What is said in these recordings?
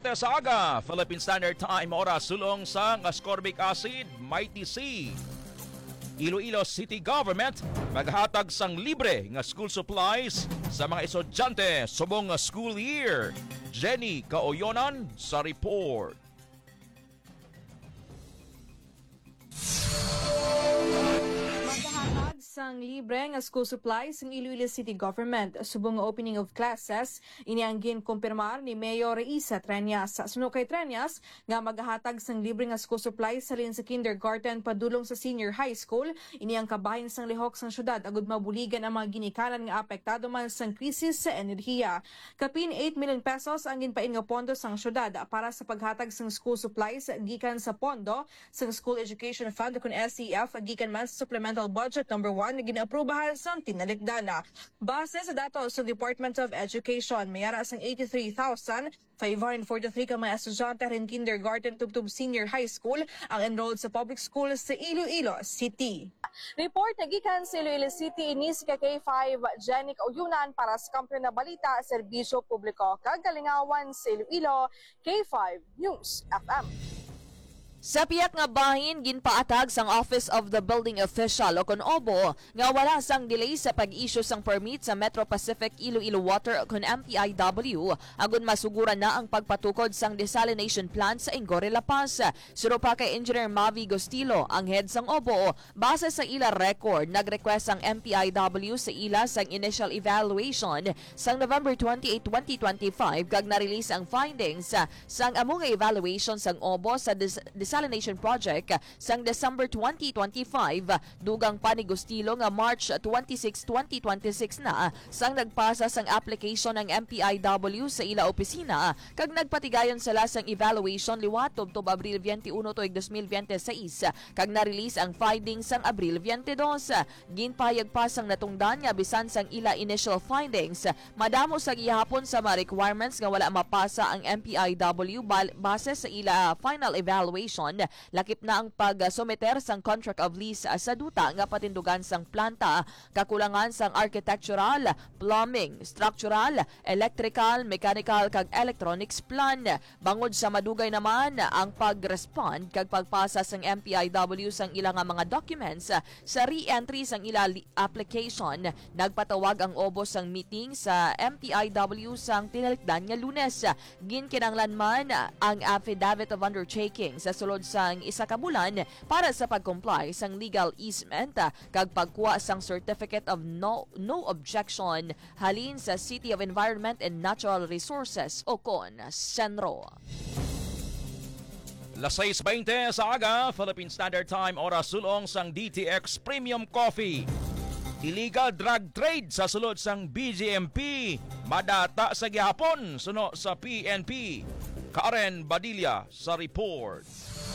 sa aga, Philippine Standard Time, oras sulong sang ascorbic acid, Mighty C. Iloilo City Government maghatag sang libre nga school supplies sa mga estudyante subong school year. Jenny Kaoyonan sa report. Sang libre nga school supplies ng Iloilo City Government subong nga opening of classes inianggin kumpirmar ni Mayor Isa Treñas. Suno kay Treñas nga maghahatag sang libre nga school supplies salin sa kindergarten padulong sa senior high school ini ang kabahin sang lihok sang syudad agud mabuligan ang mga ginikanan nga apektado man sang krisis sa enerhiya. Kapin 8 million pesos ang ginpain nga pondo sang syudad para sa paghatag sang school supplies gikan sa pondo sang School Education Fund kun SEF gikan man sa Supplemental Budget number 1 na ginaaprubahan sa tinalikdana. Base sa datos sa Department of Education, mayara sang 83,543 ka mga estudyante rin kindergarten tubtub senior high school ang enrolled sa public school sa Iloilo City. Report na gikan sa Iloilo City ini si K5 Jenny Kaoyonan para sa Kampiyon na Balita, Serbisyo Publiko, Kagalingawan sa Iloilo, K5 News FM. Sa piyak nga bahin, ginpaatag sang Office of the Building Official o kun OBO nga wala sang delay sa pag-issue sang permit sa Metro Pacific Iloilo Water o kun MPIW agon masuguran na ang pagpatukod sang desalination plant sa Ingore, La Paz. Suro pa kay Engineer Mavi Gostilo, ang head sang OBO, base sa ila record, nag-request ang MPIW sa ila sang initial evaluation sang November 28, 2025 kag na-release ang findings sang among evaluation sang OBO sa desalination project sang December 2025 dugang pa ni Gostilo nga March 26, 2026 na sang nagpasa sang application ng MPIW sa ila opisina kag nagpatigayon sila sang evaluation liwat tubtob Abril 21 tuig 2026 kag na-release ang findings sang Abril 22. Ginpayag pa sang natungdan nga bisan sang ila initial findings madamo sa gihapon sa mga requirements nga wala mapasa ang MPIW base sa ila final evaluation. Lakip na ang pag-someter sang contract of lease sa duta nga patindugan sang planta, kakulangan sang architectural, plumbing, structural, electrical, mechanical kag electronics plan. Bangod sa madugay naman ang pag-respond kag pagpasa sang MPIW sang ilang mga documents sa re-entry sang ila application. Nagpatawag ang OBO sang meeting sa MPIW sang tinalikdan nga Lunes. Ginkinanglan man ang affidavit of undertaking sa sulod sang isa ka bulan para sa pag-comply sang legal easement kag pagkuha sang certificate of no objection halin sa City of Environment and Natural Resources o CON Senro. Las 6:20 sa aga, Philippine Standard Time, oras sulong sang DTX Premium Coffee. Illegal drug trade sa sulod sang BGMP, madata sa gihapon suno sa PNP. Karen Badilla sa report.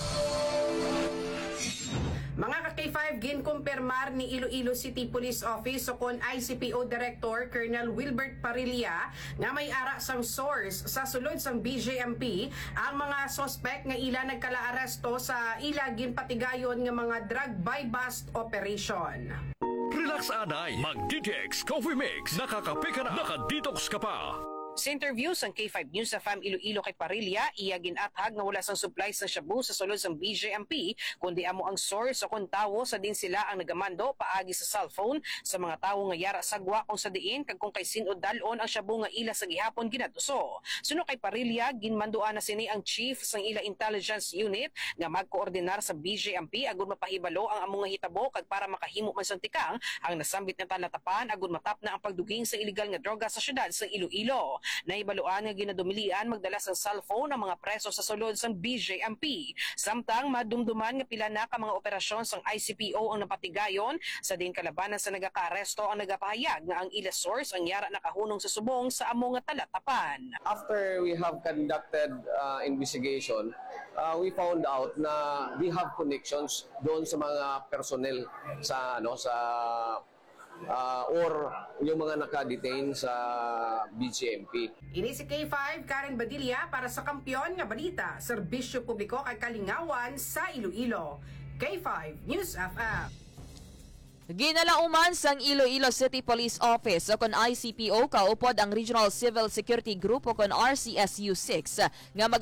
Mga ka-K5, ginkumpirmar ni Iloilo City Police Office o kon ICPO Director Colonel Wilbert Parilla nga may ara sang source sa sulod sang BJMP ang mga suspect nga ila nagkala-aresto sa ila ginpatigayon nga mga drug buy-bust operation. Relax anay, mag-DTX Coffee Mix, nakakape ka na, nakadetox ka pa. Sa interview sa K5 News FM Iloilo kay Parilla, iya ginathag nga wala sang supplies sa shabu sa sulod sang BJMP kundi amo ang source o kung tawo sa din sila ang nagamando paagi sa cellphone sa mga tawo nga yara sagwa kung sa diin kag kung kay sin-o dalon ang shabu nga ila sa gihapon ginatuso. Suno kay Parilla, ginmanduan na sini ang chief sang ila intelligence unit nga magkoordinar sa BJMP agon mapahibalo ang among nga hitabo kag para makahimo man sang tikang ang nasambit na talatapan agon matap na ang pagduging sa illegal nga droga sa syudad sa Iloilo. Naibaluan nga ginadumilian magdala sa cellphone ang mga preso sa sulod sang BJMP. Samtang madumduman nga pila na ka mga operasyon sang ICPO ang napatigayon sa din kalabanan sa nagaka-aresto ang nagapahayag nga ang ila source ang yara nakahunong sa subong sa amo nga talatapan. After we have conducted investigation, we found out na we have connections doon sa mga personnel sa or yung mga nakadetain sa BGMP. Ini si K5 Karen Badilla para sa Kampiyon nga Balita, Serbisyo Publiko kay Kalingawan sa Iloilo. K5 News FM. Ginalauman sang Iloilo City Police Office o kon ICPO kaupod ang Regional Civil Security Group o kon RCSU 6 nga